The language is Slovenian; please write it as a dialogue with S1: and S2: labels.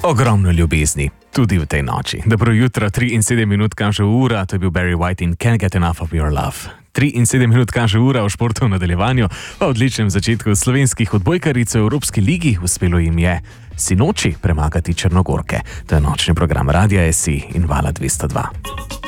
S1: Ogromno ljubezni, tudi v tej noči. Dobro jutro, 3 in 7 minut kaže ura, to je bil Barry White in Can't Get Enough of Your Love. 3 in 7 minut kaže ura v športu v nadaljevanju, pa odličnem začetku slovenskih odbojkaric v Evropski ligi uspelo jim je sinoči premagati Črnogorke. To je nočni program Radia SI in Vala 202.